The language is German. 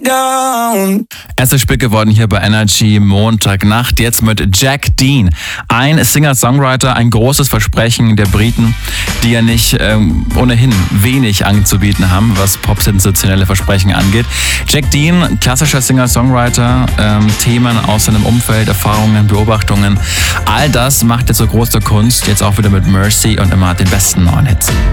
down. Erstes Spiel geworden hier bei Energy Montagnacht, jetzt mit Jack Dean. Ein Singer-Songwriter, ein großes Versprechen der Briten, die ja nicht ohnehin wenig anzubieten haben, was popsensationelle Versprechen angeht. Jack Dean, klassischer Singer-Songwriter, Themen aus seinem Umfeld, Erfahrungen, Beobachtungen, all das macht jetzt so große Kunst, jetzt auch wieder mit Mercy und immer den besten neuen Hits.